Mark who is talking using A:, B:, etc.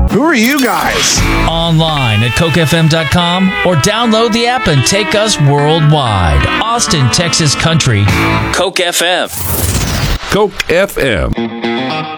A: Who are you guys?
B: Online at cokefm.com or download the app and take us worldwide. Austin, Texas Country. Coke FM.
C: Coke FM.